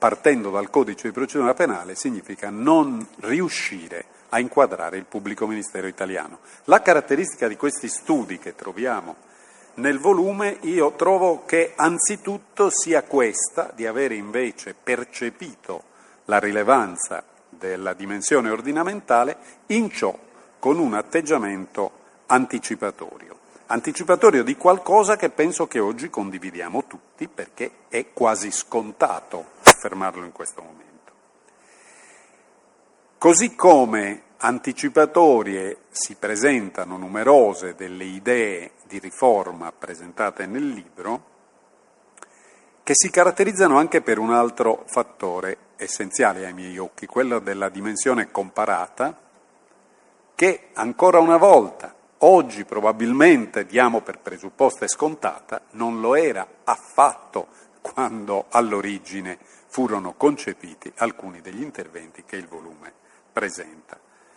partendo dal codice di procedura penale, significa non riuscire a inquadrare il pubblico ministero italiano. La caratteristica di questi studi che troviamo nel volume, io trovo che anzitutto sia questa, di avere invece percepito la rilevanza della dimensione ordinamentale, in ciò con un atteggiamento anticipatorio di qualcosa che penso che oggi condividiamo tutti, perché è quasi scontato affermarlo in questo momento. Così come anticipatorie si presentano numerose delle idee di riforma presentate nel libro, che si caratterizzano anche per un altro fattore essenziale ai miei occhi, quello della dimensione comparata, che ancora una volta oggi probabilmente diamo per presupposta e scontata, non lo era affatto quando all'origine furono concepiti alcuni degli interventi che il volume presenta.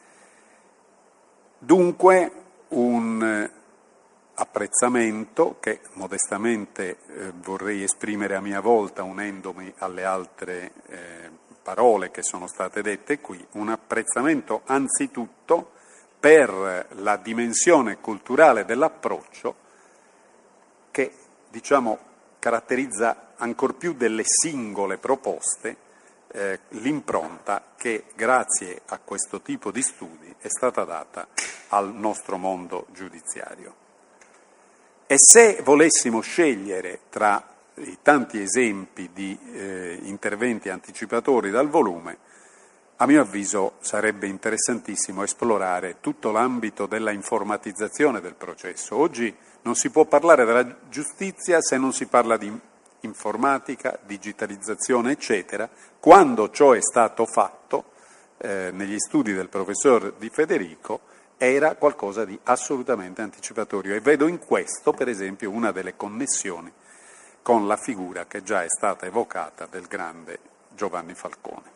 Dunque un apprezzamento che modestamente vorrei esprimere a mia volta, unendomi alle altre parole che sono state dette qui, un apprezzamento anzitutto per la dimensione culturale dell'approccio che, caratterizza ancor più delle singole proposte l'impronta che, grazie a questo tipo di studi, è stata data al nostro mondo giudiziario. E se volessimo scegliere tra i tanti esempi di interventi anticipatori dal volume, a mio avviso sarebbe interessantissimo esplorare tutto l'ambito della informatizzazione del processo. Oggi non si può parlare della giustizia se non si parla di informatica, digitalizzazione, eccetera. Quando ciò è stato fatto, negli studi del professor Di Federico, era qualcosa di assolutamente anticipatorio, e vedo in questo, per esempio, una delle connessioni con la figura che già è stata evocata del grande Giovanni Falcone.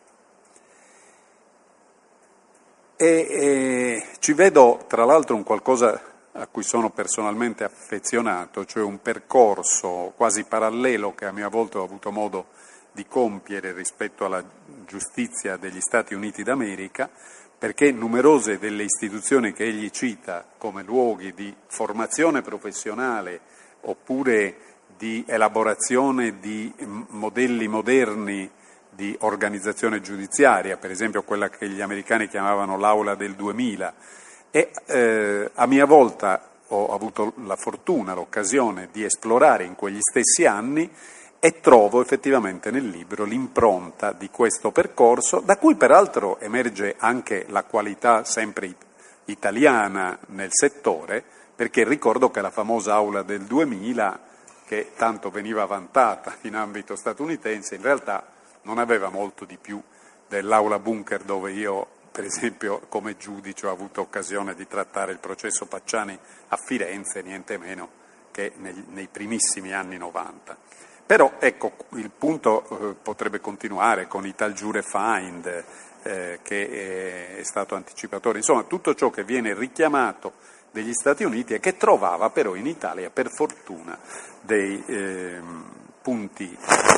E ci vedo, tra l'altro, un qualcosa a cui sono personalmente affezionato, cioè un percorso quasi parallelo che a mia volta ho avuto modo di compiere rispetto alla giustizia degli Stati Uniti d'America, perché numerose delle istituzioni che egli cita come luoghi di formazione professionale oppure di elaborazione di modelli moderni di organizzazione giudiziaria, per esempio quella che gli americani chiamavano l'Aula del 2000, e a mia volta ho avuto la fortuna, l'occasione di esplorare in quegli stessi anni, e trovo effettivamente nel libro l'impronta di questo percorso, da cui peraltro emerge anche la qualità sempre italiana nel settore, perché ricordo che la famosa Aula del 2000, che tanto veniva vantata in ambito statunitense, in realtà non aveva molto di più dell'Aula Bunker dove io, per esempio, come giudice ho avuto occasione di trattare il processo Pacciani a Firenze, niente meno che nei primissimi anni 90. Però ecco, il punto potrebbe continuare con i tal jure find che è stato anticipatorio, insomma tutto ciò che viene richiamato degli Stati Uniti e che trovava però in Italia, per fortuna, dei punti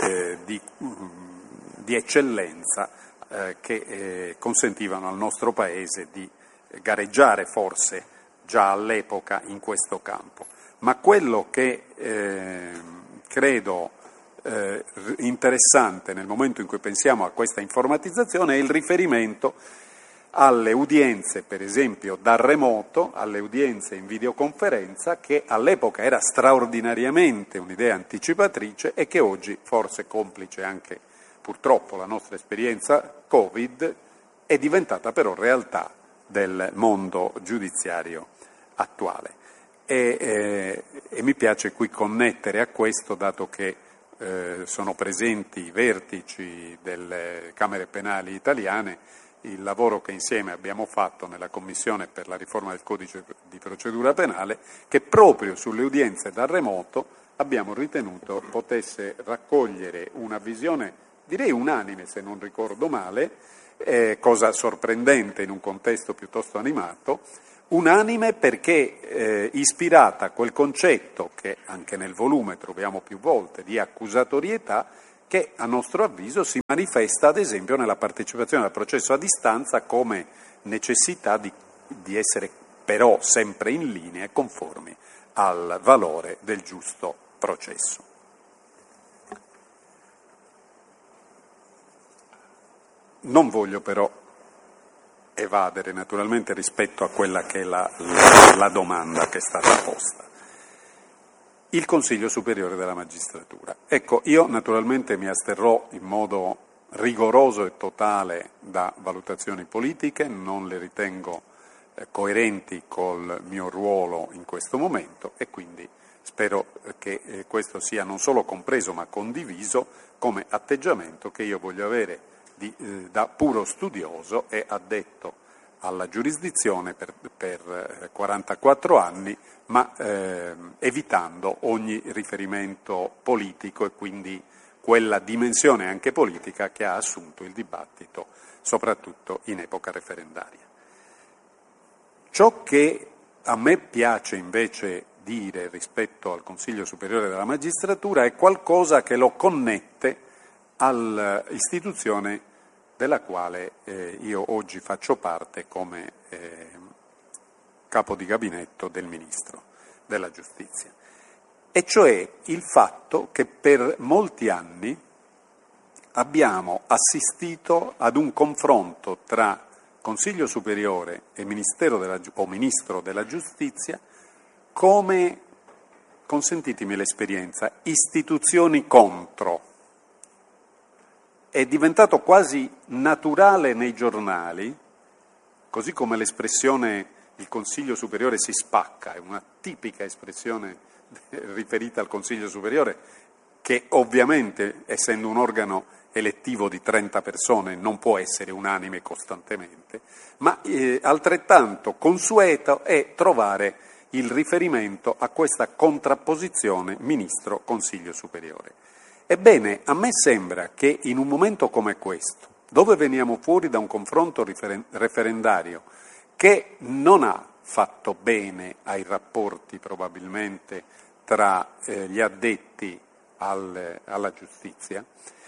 di eccellenza che consentivano al nostro Paese di gareggiare forse già all'epoca in questo campo. Ma quello che credo interessante nel momento in cui pensiamo a questa informatizzazione è il riferimento alle udienze, per esempio da remoto, alle udienze in videoconferenza, che all'epoca era straordinariamente un'idea anticipatrice e che oggi, forse complice anche purtroppo la nostra esperienza Covid, è diventata però realtà del mondo giudiziario attuale. E mi piace qui connettere a questo, dato che sono presenti i vertici delle Camere Penali italiane, il lavoro che insieme abbiamo fatto nella Commissione per la riforma del Codice di Procedura Penale, che proprio sulle udienze da remoto abbiamo ritenuto potesse raccogliere una visione, direi unanime se non ricordo male, cosa sorprendente in un contesto piuttosto animato, unanime perché ispirata a quel concetto che anche nel volume troviamo più volte di accusatorietà, che a nostro avviso si manifesta ad esempio nella partecipazione al processo a distanza come necessità di essere però sempre in linea e conformi al valore del giusto processo. Non voglio però evadere naturalmente rispetto a quella che è la domanda che è stata posta. Il Consiglio Superiore della Magistratura. Ecco, io naturalmente mi asterrò in modo rigoroso e totale da valutazioni politiche, non le ritengo coerenti col mio ruolo in questo momento e quindi spero che questo sia non solo compreso ma condiviso come atteggiamento che io voglio avere da puro studioso e addetto alla giurisdizione per 44 anni, ma evitando ogni riferimento politico e quindi quella dimensione anche politica che ha assunto il dibattito, soprattutto in epoca referendaria. Ciò che a me piace invece dire rispetto al Consiglio Superiore della Magistratura è qualcosa che lo connette all'istituzione della quale io oggi faccio parte come capo di gabinetto del Ministro della Giustizia, e cioè il fatto che per molti anni abbiamo assistito ad un confronto tra Consiglio Superiore e Ministro della Giustizia come, consentitemi l'esperienza, istituzioni contro. È diventato quasi naturale nei giornali, così come l'espressione il Consiglio Superiore si spacca, è una tipica espressione riferita al Consiglio Superiore, che ovviamente, essendo un organo elettivo di 30 persone, non può essere unanime costantemente, ma altrettanto consueto è trovare il riferimento a questa contrapposizione Ministro-Consiglio Superiore. Ebbene, a me sembra che in un momento come questo, dove veniamo fuori da un confronto referendario che non ha fatto bene ai rapporti probabilmente tra gli addetti alla giustizia,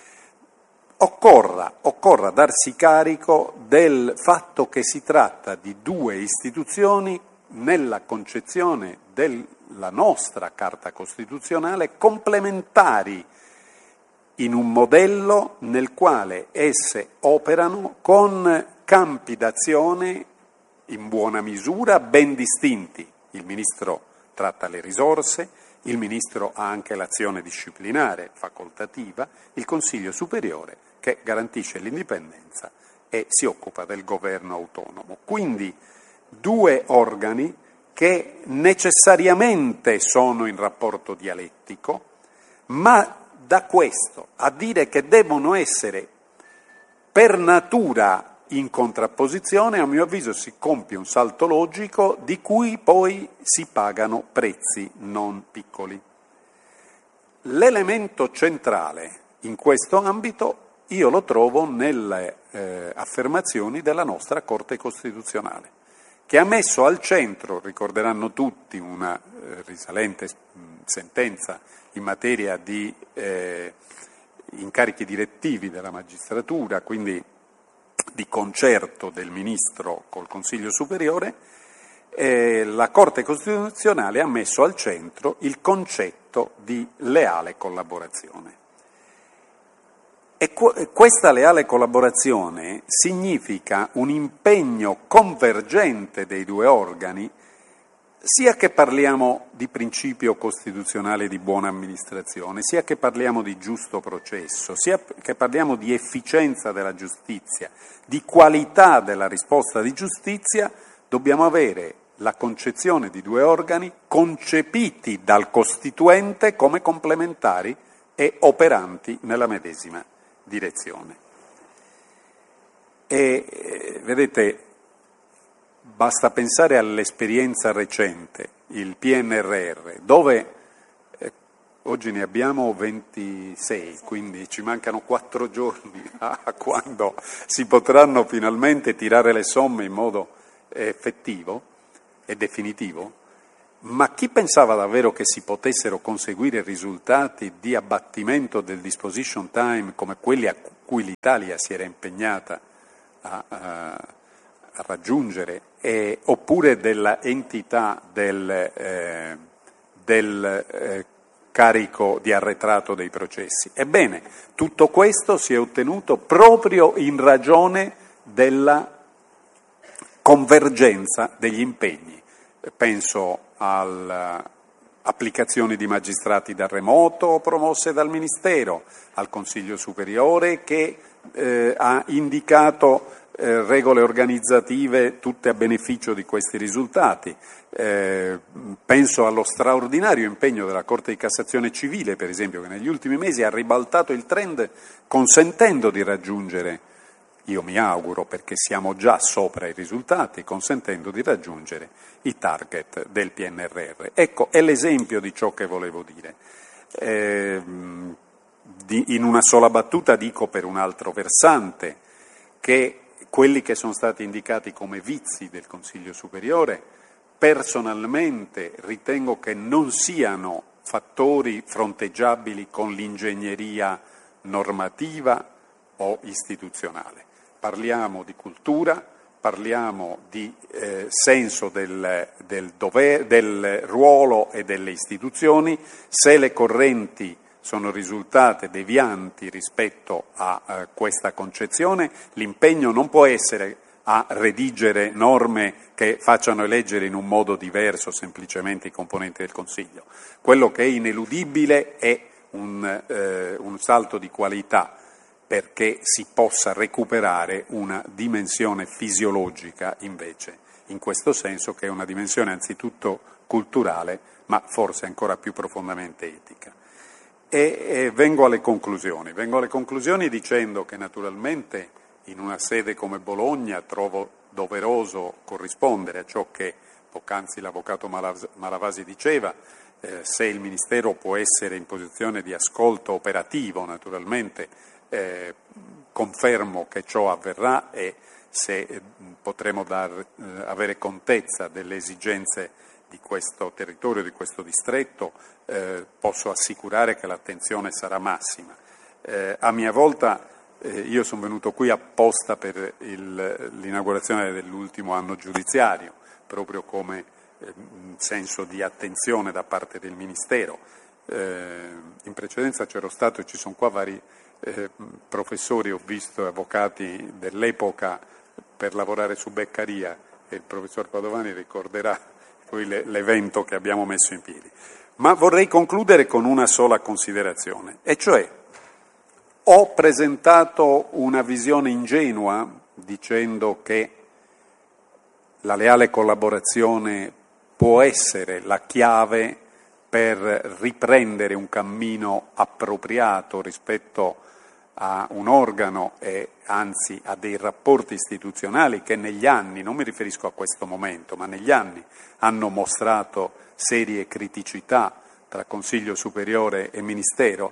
occorra darsi carico del fatto che si tratta di due istituzioni nella concezione della nostra Carta Costituzionale complementari in un modello nel quale esse operano con campi d'azione in buona misura ben distinti. Il Ministro tratta le risorse, il Ministro ha anche l'azione disciplinare facoltativa, il Consiglio Superiore che garantisce l'indipendenza e si occupa del governo autonomo. Quindi due organi che necessariamente sono in rapporto dialettico, ma da questo a dire che devono essere per natura in contrapposizione, a mio avviso si compie un salto logico di cui poi si pagano prezzi non piccoli. L'elemento centrale in questo ambito io lo trovo nelle affermazioni della nostra Corte Costituzionale, che ha messo al centro, ricorderanno tutti, una risalente sentenza in materia di incarichi direttivi della magistratura, quindi di concerto del Ministro col Consiglio Superiore, la Corte Costituzionale ha messo al centro il concetto di leale collaborazione. E questa leale collaborazione significa un impegno convergente dei due organi, sia che parliamo di principio costituzionale di buona amministrazione, sia che parliamo di giusto processo, sia che parliamo di efficienza della giustizia, di qualità della risposta di giustizia, dobbiamo avere la concezione di due organi concepiti dal Costituente come complementari e operanti nella medesima direzione. E vedete, basta pensare all'esperienza recente, il PNRR, dove oggi ne abbiamo 26, quindi ci mancano 4 giorni a quando si potranno finalmente tirare le somme in modo effettivo e definitivo, Ma chi pensava davvero che si potessero conseguire risultati di abbattimento del disposition time come quelli a cui l'Italia si era impegnata a raggiungere, oppure della entità del carico di arretrato dei processi? Ebbene, tutto questo si è ottenuto proprio in ragione della convergenza degli impegni. Penso alle applicazioni di magistrati da remoto promosse dal Ministero, al Consiglio Superiore che ha indicato regole organizzative tutte a beneficio di questi risultati. Penso allo straordinario impegno della Corte di Cassazione civile, per esempio, che negli ultimi mesi ha ribaltato il trend consentendo di raggiungere, io mi auguro perché siamo già sopra i risultati, consentendo di raggiungere i target del PNRR. Ecco, è l'esempio di ciò che volevo dire. In una sola battuta dico per un altro versante che quelli che sono stati indicati come vizi del Consiglio Superiore, personalmente ritengo che non siano fattori fronteggiabili con l'ingegneria normativa o istituzionale. Parliamo di cultura, parliamo di senso del ruolo e delle istituzioni. Se le correnti sono risultate devianti rispetto a questa concezione, l'impegno non può essere a redigere norme che facciano eleggere in un modo diverso semplicemente i componenti del Consiglio. Quello che è ineludibile è un salto di qualità perché si possa recuperare una dimensione fisiologica invece, in questo senso, che è una dimensione anzitutto culturale, ma forse ancora più profondamente etica. E vengo alle conclusioni dicendo che naturalmente in una sede come Bologna trovo doveroso corrispondere a ciò che poc'anzi l'avvocato Malavasi diceva, se il Ministero può essere in posizione di ascolto operativo naturalmente confermo che ciò avverrà e se potremo avere contezza delle esigenze di questo territorio, di questo distretto, posso assicurare che l'attenzione sarà massima. A mia volta io sono venuto qui apposta per l'inaugurazione dell'ultimo anno giudiziario, proprio come senso di attenzione da parte del Ministero. In precedenza c'ero stato e ci sono qua vari professori, ho visto avvocati dell'epoca per lavorare su Beccaria e il professor Padovani ricorderà poi l'evento che abbiamo messo in piedi. Ma vorrei concludere con una sola considerazione, e cioè ho presentato una visione ingenua dicendo che la leale collaborazione può essere la chiave per riprendere un cammino appropriato rispetto a un organo e anzi a dei rapporti istituzionali che negli anni, non mi riferisco a questo momento, ma negli anni hanno mostrato serie criticità tra Consiglio Superiore e Ministero.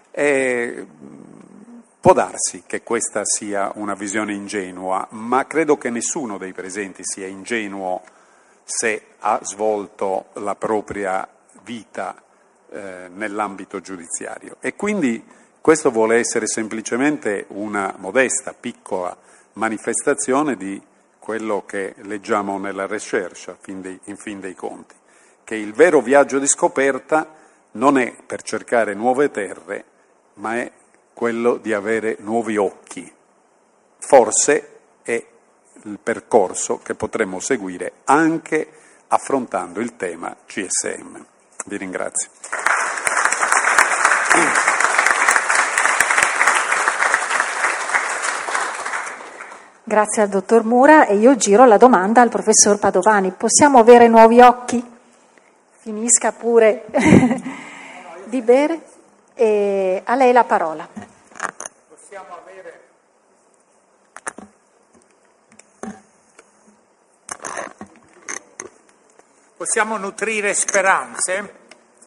Può darsi che questa sia una visione ingenua, ma credo che nessuno dei presenti sia ingenuo se ha svolto la propria vita nell'ambito giudiziario. E quindi questo vuole essere semplicemente una modesta, piccola manifestazione di quello che leggiamo nella recherche, in fin dei conti, che il vero viaggio di scoperta non è per cercare nuove terre, ma è quello di avere nuovi occhi. Forse è il percorso che potremmo seguire anche affrontando il tema CSM. Vi ringrazio. Grazie al dottor Mura e io giro la domanda al professor Padovani. Possiamo avere nuovi occhi? Finisca pure di bere e a lei la parola. Possiamo nutrire speranze?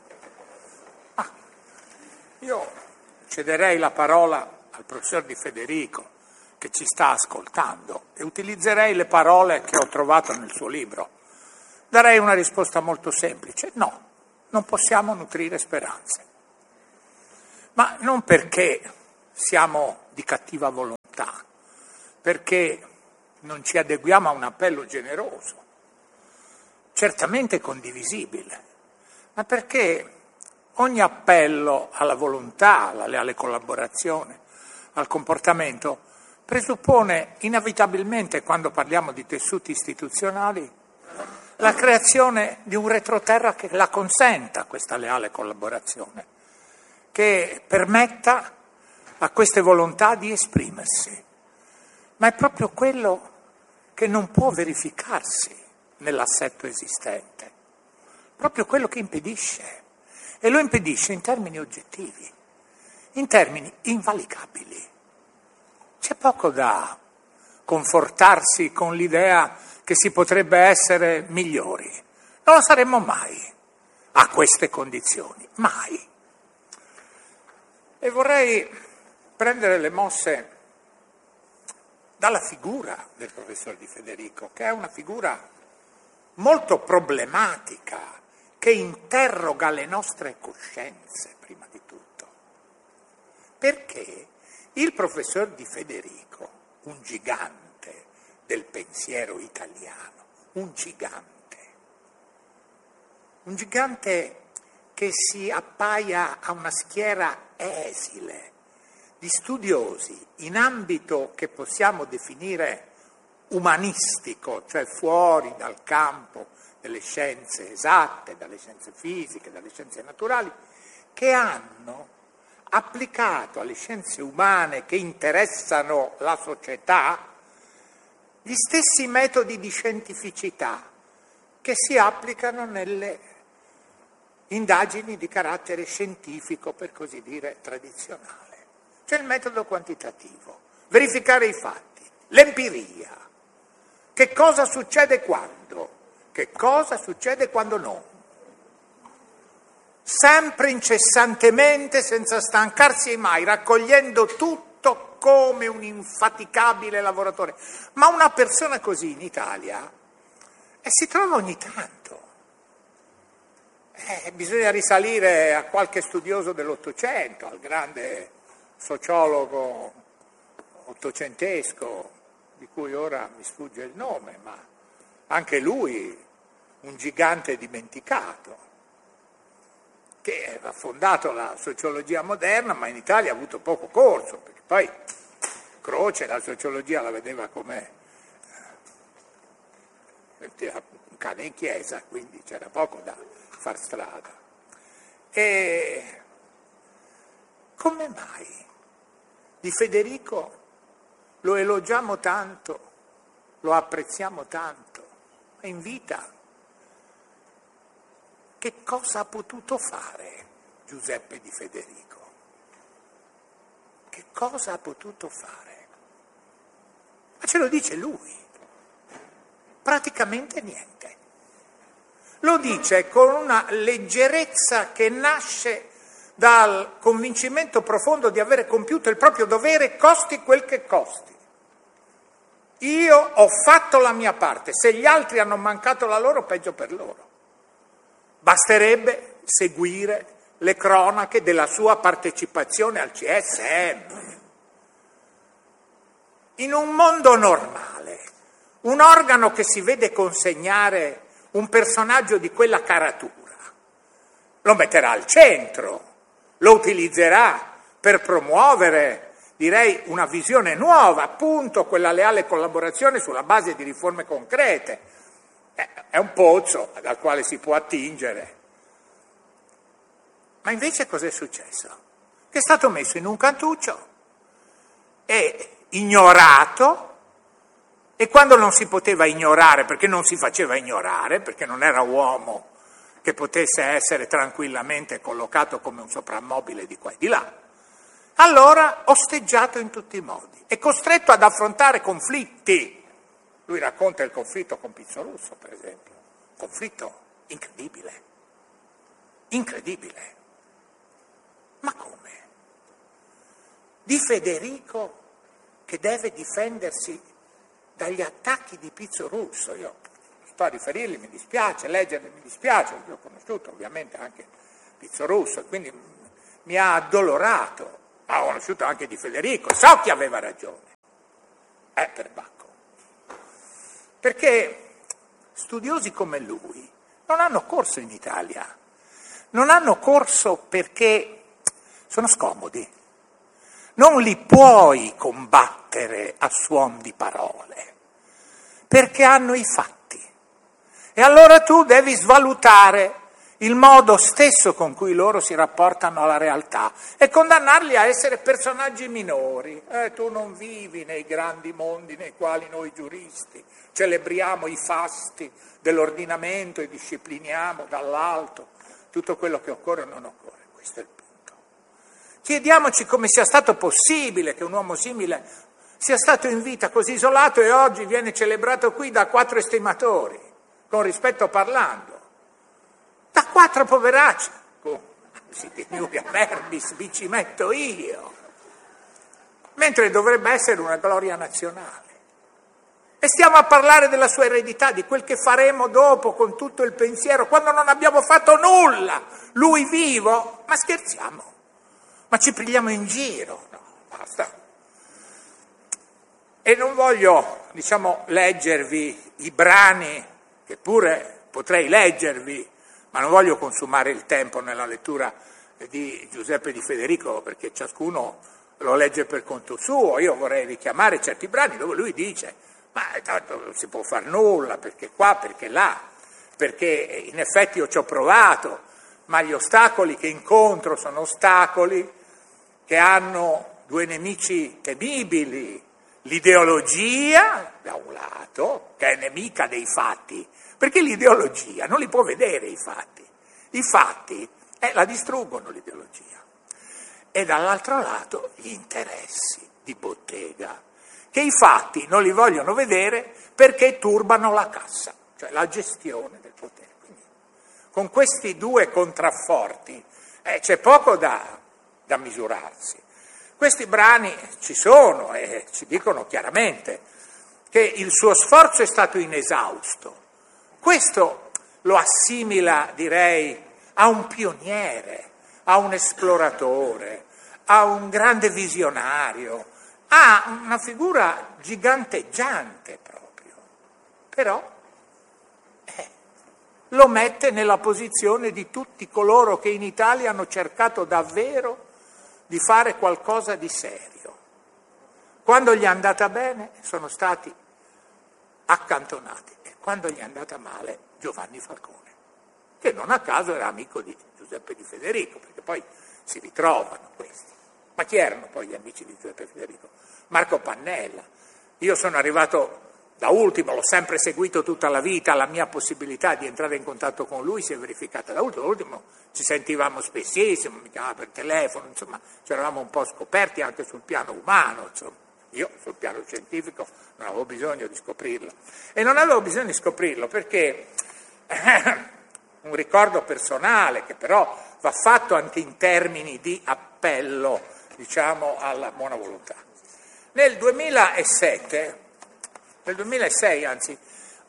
Io cederei la parola al professor Di Federico, che ci sta ascoltando, e utilizzerei le parole che ho trovato nel suo libro, Darei una risposta molto semplice: no, non possiamo nutrire speranze. Ma non perché siamo di cattiva volontà, perché non ci adeguiamo a un appello generoso, certamente condivisibile, ma perché ogni appello alla volontà, alla leale collaborazione, al comportamento, presuppone inevitabilmente, quando parliamo di tessuti istituzionali, la creazione di un retroterra che la consenta, questa leale collaborazione, che permetta a queste volontà di esprimersi. Ma è proprio quello che non può verificarsi nell'assetto esistente, proprio quello che impedisce, e lo impedisce in termini oggettivi, in termini invalicabili. C'è poco da confortarsi con l'idea che si potrebbe essere migliori. Non lo saremmo mai a queste condizioni, mai. E vorrei prendere le mosse dalla figura del professor Di Federico, che è una figura molto problematica, che interroga le nostre coscienze, prima di tutto. Perché il professor Di Federico, un gigante del pensiero italiano, un gigante che si appaia a una schiera esile di studiosi in ambito che possiamo definire umanistico, cioè fuori dal campo delle scienze esatte, dalle scienze fisiche, dalle scienze naturali, che hanno applicato alle scienze umane che interessano la società gli stessi metodi di scientificità che si applicano nelle indagini di carattere scientifico, per così dire, tradizionale. C'è il metodo quantitativo, verificare i fatti, l'empiria. Che cosa succede quando? Che cosa succede quando no? Sempre incessantemente, senza stancarsi mai, raccogliendo tutto come un infaticabile lavoratore. Ma una persona così in Italia si trova ogni tanto. Bisogna risalire a qualche studioso dell'Ottocento, al grande sociologo ottocentesco, di cui ora mi sfugge il nome, ma anche lui un gigante dimenticato, che ha fondato la sociologia moderna, ma in Italia ha avuto poco corso, perché poi Croce la sociologia la vedeva come un cane in chiesa, quindi c'era poco da far strada. E come mai Di Federico lo elogiamo tanto, lo apprezziamo tanto, ma in vita che cosa ha potuto fare Giuseppe Di Federico? Che cosa ha potuto fare? Ma ce lo dice lui, praticamente niente. Lo dice con una leggerezza che nasce dal convincimento profondo di avere compiuto il proprio dovere, costi quel che costi. Io ho fatto la mia parte, se gli altri hanno mancato la loro, peggio per loro. Basterebbe seguire le cronache della sua partecipazione al CSM. In un mondo normale, un organo che si vede consegnare un personaggio di quella caratura lo metterà al centro, lo utilizzerà per promuovere, direi, una visione nuova, appunto quella leale collaborazione sulla base di riforme concrete. È un pozzo dal quale si può attingere. Ma invece cos'è successo? Che è stato messo in un cantuccio e ignorato, e quando non si poteva ignorare, perché non si faceva ignorare, perché non era uomo che potesse essere tranquillamente collocato come un soprammobile di qua e di là, allora osteggiato in tutti i modi e costretto ad affrontare conflitti. Lui racconta il conflitto con Pizzorusso, per esempio, conflitto incredibile, incredibile. Ma come? Di Federico che deve difendersi dagli attacchi di Pizzorusso. Io sto a riferirli, mi dispiace, leggerli mi dispiace, perché ho conosciuto ovviamente anche Pizzorusso, quindi mi ha addolorato, ma ho conosciuto anche Di Federico, so chi aveva ragione, per Bacco. Perché studiosi come lui non hanno corso in Italia, non hanno corso perché sono scomodi, non li puoi combattere a suon di parole, perché hanno i fatti. E allora tu devi svalutare il modo stesso con cui loro si rapportano alla realtà e condannarli a essere personaggi minori. Tu non vivi nei grandi mondi nei quali noi giuristi celebriamo i fasti dell'ordinamento e discipliniamo dall'alto tutto quello che occorre o non occorre. Questo è il punto. Chiediamoci come sia stato possibile che un uomo simile sia stato in vita così isolato e oggi viene celebrato qui da 4 estimatori, con rispetto parlando. Da 4 poveracci, si Nuria Verbis, vi ci metto io, mentre dovrebbe essere una gloria nazionale. E stiamo a parlare della sua eredità, di quel che faremo dopo con tutto il pensiero, quando non abbiamo fatto nulla, lui vivo, ma scherziamo, ma ci prendiamo in giro, no, basta. E non voglio, leggervi i brani, che pure potrei leggervi, ma non voglio consumare il tempo nella lettura di Giuseppe Di Federico, perché ciascuno lo legge per conto suo. Io vorrei richiamare certi brani dove lui dice, ma tanto non si può far nulla, perché qua, perché là, perché in effetti io ci ho provato, ma gli ostacoli che incontro sono ostacoli che hanno 2 nemici temibili, l'ideologia, da un lato, che è nemica dei fatti, perché l'ideologia non li può vedere i fatti la distruggono l'ideologia, e dall'altro lato gli interessi di bottega, che i fatti non li vogliono vedere perché turbano la cassa, cioè la gestione del potere. Quindi, con questi 2 contrafforti c'è poco da misurarsi. Questi brani ci sono e ci dicono chiaramente che il suo sforzo è stato inesausto. Questo lo assimila, direi, a un pioniere, a un esploratore, a un grande visionario, a una figura giganteggiante proprio. Però lo mette nella posizione di tutti coloro che in Italia hanno cercato davvero di fare qualcosa di serio. Quando gli è andata bene sono stati accantonati e quando gli è andata male Giovanni Falcone, che non a caso era amico di Giuseppe Di Federico, perché poi si ritrovano questi. Ma chi erano poi gli amici di Giuseppe Federico? Marco Pannella. Io sono arrivato da ultimo, l'ho sempre seguito tutta la vita, la mia possibilità di entrare in contatto con lui si è verificata da ultimo ci sentivamo spessissimo, mi chiamava per telefono, insomma, ci eravamo un po' scoperti anche sul piano umano, insomma. Io sul piano scientifico non avevo bisogno di scoprirlo. E non avevo bisogno di scoprirlo perché un ricordo personale che però va fatto anche in termini di appello, alla buona volontà. Nel 2006 anzi,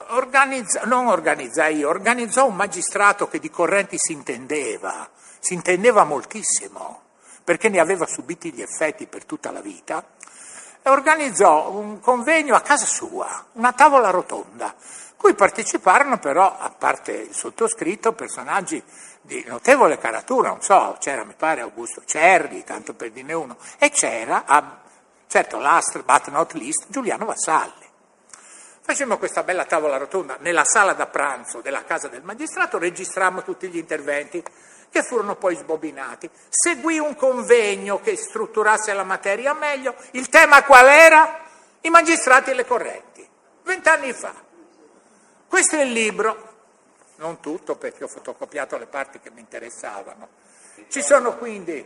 organizzò un magistrato che di correnti si intendeva moltissimo, perché ne aveva subiti gli effetti per tutta la vita, e organizzò un convegno a casa sua, una tavola rotonda, cui parteciparono però, a parte il sottoscritto, personaggi di notevole caratura, non so, c'era mi pare Augusto Cerri, tanto per dirne uno, e c'era, certo last but not least, Giuliano Vassalli. Facemmo questa bella tavola rotonda nella sala da pranzo della casa del magistrato, registrammo tutti gli interventi che furono poi sbobinati. Seguì un convegno che strutturasse la materia meglio. Il tema qual era? I magistrati e le correnti. 20 anni fa. Questo è il libro, non tutto perché ho fotocopiato le parti che mi interessavano. Ci sono quindi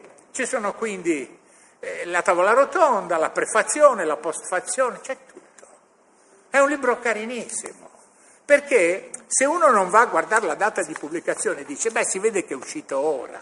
la tavola rotonda, la prefazione, la postfazione, c'è tutto. È un libro carinissimo, perché se uno non va a guardare la data di pubblicazione dice, si vede che è uscito ora,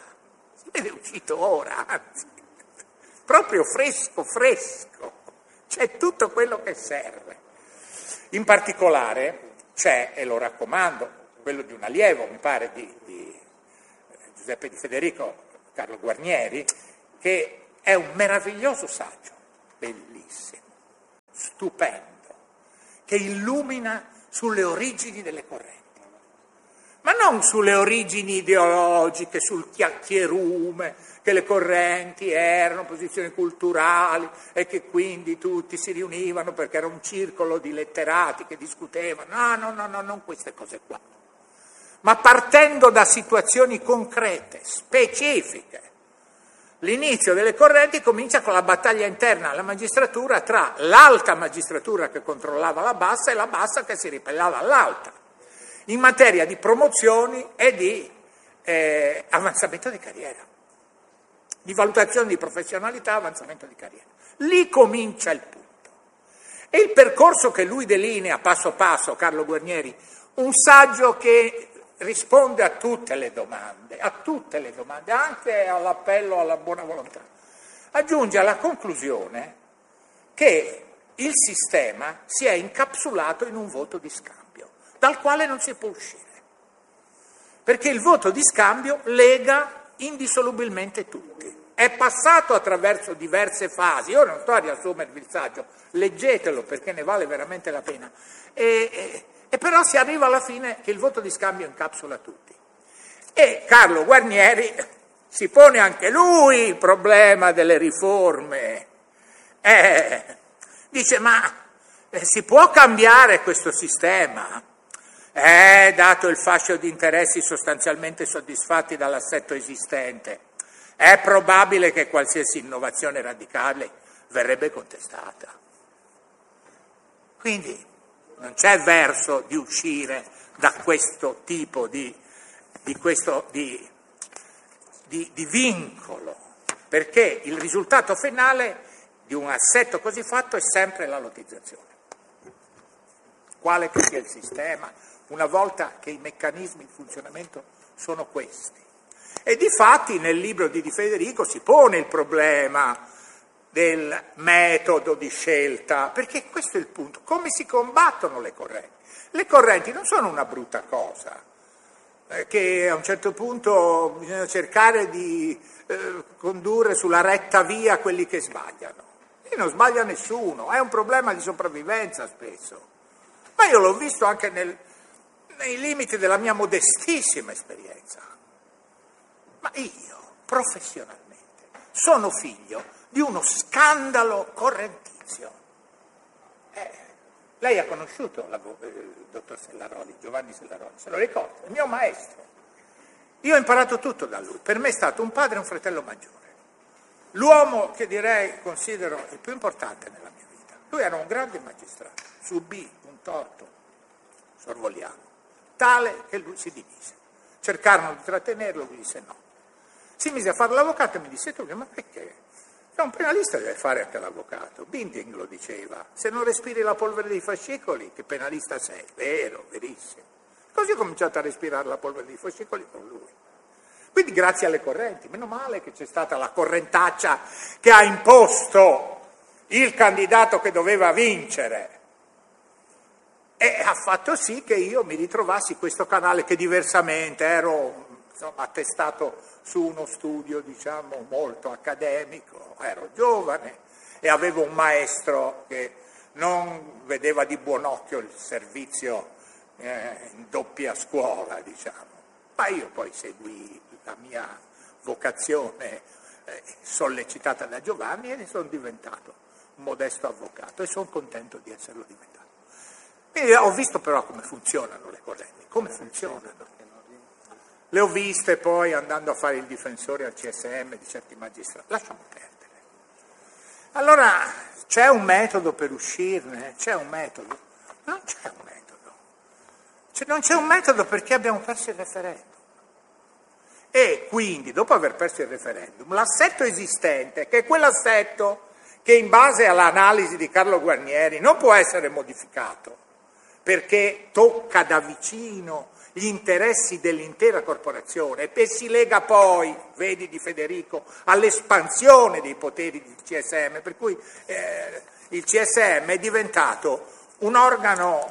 anzi, proprio fresco, c'è tutto quello che serve. In particolare c'è, e lo raccomando, quello di un allievo, mi pare, di Giuseppe Di Federico, Carlo Guarnieri, che è un meraviglioso saggio, bellissimo, stupendo, che illumina sulle origini delle correnti, ma non sulle origini ideologiche, sul chiacchierume, che le correnti erano posizioni culturali e che quindi tutti si riunivano perché era un circolo di letterati che discutevano. No, non queste cose qua. Ma partendo da situazioni concrete, specifiche. L'inizio delle correnti comincia con la battaglia interna alla magistratura tra l'alta magistratura che controllava la bassa e la bassa che si ribellava all'alta, in materia di promozioni e di avanzamento di carriera, di valutazione di professionalità, avanzamento di carriera. Lì comincia il punto. E il percorso che lui delinea passo passo, Carlo Guarnieri, un saggio che risponde a tutte le domande, anche all'appello alla buona volontà. Aggiunge alla conclusione che il sistema si è incapsulato in un voto di scambio, dal quale non si può uscire. Perché il voto di scambio lega indissolubilmente tutti. È passato attraverso diverse fasi, io non sto a riassumervi il saggio, leggetelo perché ne vale veramente la pena. E però si arriva alla fine che il voto di scambio incapsula tutti. E Carlo Guarnieri si pone anche lui il problema delle riforme. Dice, ma si può cambiare questo sistema? Dato il fascio di interessi sostanzialmente soddisfatti dall'assetto esistente, è probabile che qualsiasi innovazione radicale verrebbe contestata. Quindi non c'è verso di uscire da questo tipo di vincolo, perché il risultato finale di un assetto così fatto è sempre la lottizzazione. Quale che sia il sistema, una volta che i meccanismi di funzionamento sono questi. E difatti nel libro di Di Federico si pone il problema del metodo di scelta, perché questo è il punto. Come si combattono le correnti? Le correnti non sono una brutta cosa, che a un certo punto bisogna cercare di condurre sulla retta via quelli che sbagliano. E non sbaglia nessuno, è un problema di sopravvivenza spesso. Ma io l'ho visto anche nei limiti della mia modestissima esperienza. Ma io, professionalmente, sono figlio di uno scandalo correntizio. Lei ha conosciuto il dottor Sellaroli, Giovanni Sellaroli, se lo ricorda, il mio maestro. Io ho imparato tutto da lui, per me è stato un padre e un fratello maggiore. L'uomo che direi considero il più importante nella mia vita. Lui era un grande magistrato, subì un torto sorvoliano, tale che lui si dimise. Cercarono di trattenerlo, lui disse no. Si mise a fare l'avvocato e mi disse, tu, ma perché? Un penalista deve fare anche l'avvocato. Binding lo diceva, se non respiri la polvere dei fascicoli, che penalista sei? Vero, verissimo. Così ho cominciato a respirare la polvere dei fascicoli con lui. Quindi grazie alle correnti, meno male che c'è stata la correntaccia che ha imposto il candidato che doveva vincere e ha fatto sì che io mi ritrovassi questo canale che diversamente ero attestato su uno studio, diciamo, molto accademico, ero giovane e avevo un maestro che non vedeva di buon occhio il servizio in doppia scuola, diciamo. Ma io poi seguì la mia vocazione sollecitata da Giovanni e ne sono diventato un modesto avvocato e sono contento di esserlo diventato. Quindi ho visto però come funzionano le correnti, come funzionano. Le ho viste poi andando a fare il difensore al CSM di certi magistrati. Lasciamo perdere. Allora, c'è un metodo per uscirne? C'è un metodo? Non c'è un metodo. Non c'è un metodo perché abbiamo perso il referendum. E quindi, dopo aver perso il referendum, l'assetto esistente, che è quell'assetto che in base all'analisi di Carlo Guarnieri non può essere modificato, perché tocca da vicino gli interessi dell'intera corporazione e si lega poi, vedi Di Federico, all'espansione dei poteri del CSM, per cui il CSM è diventato un organo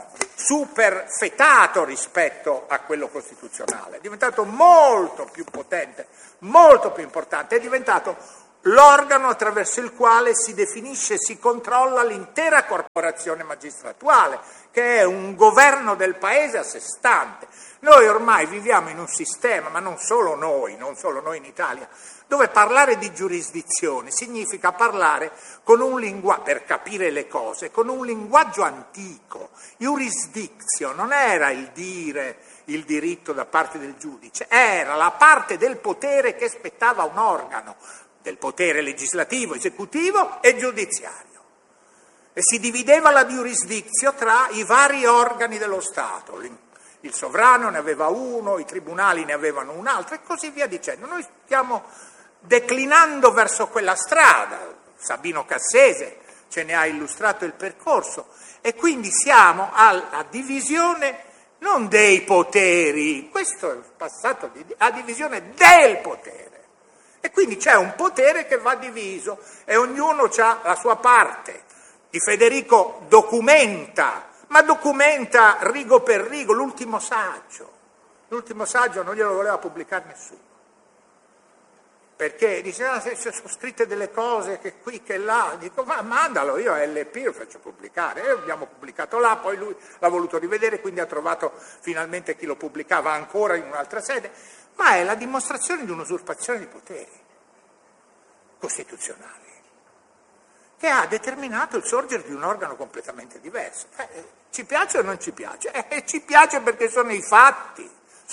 superfetato rispetto a quello costituzionale, è diventato molto più potente, molto più importante, è diventato l'organo attraverso il quale si definisce e si controlla l'intera corporazione magistratuale, che è un governo del paese a sé stante. Noi ormai viviamo in un sistema, ma non solo noi in Italia, dove parlare di giurisdizione significa parlare con un linguaggio, per capire le cose, con un linguaggio antico. Jurisdictio non era il dire il diritto da parte del giudice, era la parte del potere che spettava a un organo, del potere legislativo, esecutivo e giudiziario. E si divideva la giurisdizio tra i vari organi dello Stato. Il sovrano ne aveva uno, i tribunali ne avevano un altro e così via dicendo. Noi stiamo declinando verso quella strada. Sabino Cassese ce ne ha illustrato il percorso e quindi siamo alla divisione non dei poteri, questo è il passato, a divisione del potere. E quindi c'è un potere che va diviso e ognuno ha la sua parte. Di Federico documenta, ma documenta rigo per rigo l'ultimo saggio. L'ultimo saggio non glielo voleva pubblicare nessuno. Perché diceva, sono scritte delle cose che qui, che là, dico, ma mandalo, io a LP lo faccio pubblicare, e abbiamo pubblicato là, poi lui l'ha voluto rivedere, quindi ha trovato finalmente chi lo pubblicava ancora in un'altra sede, ma è la dimostrazione di un'usurpazione di poteri costituzionali, che ha determinato il sorgere di un organo completamente diverso. Ci piace o non ci piace? Ci piace perché sono i fatti,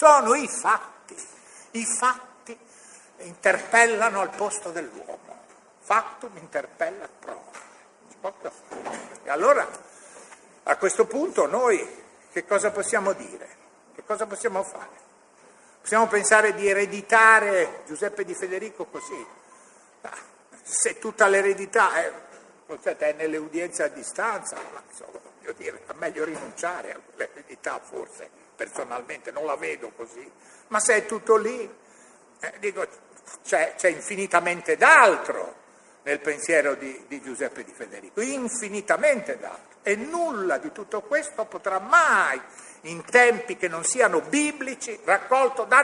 i fatti interpellano al posto dell'uomo, factum interpellat pro. E allora a questo punto noi che cosa possiamo dire? Che cosa possiamo fare? Possiamo pensare di ereditare Giuseppe Di Federico così? Se tutta l'eredità è nelle udienze a distanza, ma insomma, voglio dire, è meglio rinunciare a quell'eredità forse, personalmente non la vedo così, ma se è tutto lì, dico, c'è infinitamente d'altro nel pensiero di Giuseppe Di Federico, infinitamente d'altro, e nulla di tutto questo potrà mai, in tempi che non siano biblici, raccolto da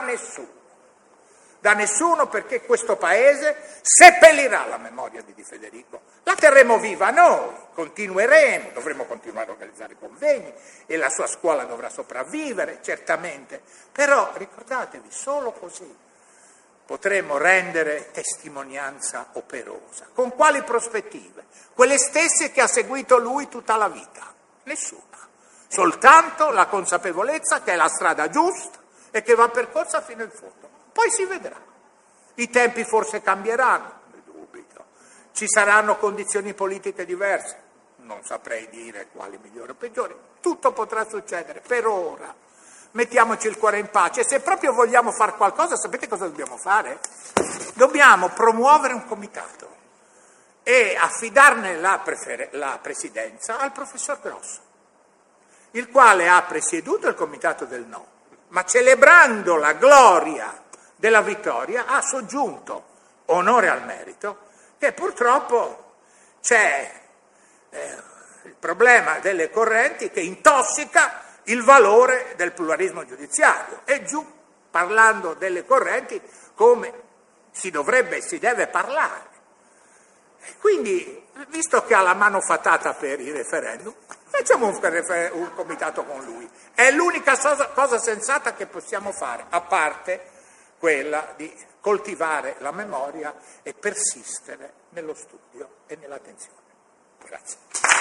nessuno, perché questo Paese seppellirà la memoria di Di Federico, la terremo viva noi, continueremo, dovremo continuare a organizzare convegni e la sua scuola dovrà sopravvivere, certamente, però ricordatevi, solo così potremo rendere testimonianza operosa. Con quali prospettive? Quelle stesse che ha seguito lui tutta la vita, nessuna, soltanto la consapevolezza che è la strada giusta e che va percorsa fino in fondo. Poi si vedrà. I tempi forse cambieranno, ne dubito. Ci saranno condizioni politiche diverse, non saprei dire quali migliori o peggiori. Tutto potrà succedere. Per ora mettiamoci il cuore in pace. Se proprio vogliamo fare qualcosa, sapete cosa dobbiamo fare? Dobbiamo promuovere un comitato e affidarne la presidenza al professor Grosso, il quale ha presieduto il comitato del no, ma celebrando la gloria della vittoria ha soggiunto onore al merito, che purtroppo c'è il problema delle correnti che intossica il valore del pluralismo giudiziario, e giù parlando delle correnti come si dovrebbe e si deve parlare. Quindi, visto che ha la mano fatata per i referendum, facciamo un comitato con lui. È l'unica cosa sensata che possiamo fare, a parte quella di coltivare la memoria e persistere nello studio e nell'attenzione. Grazie.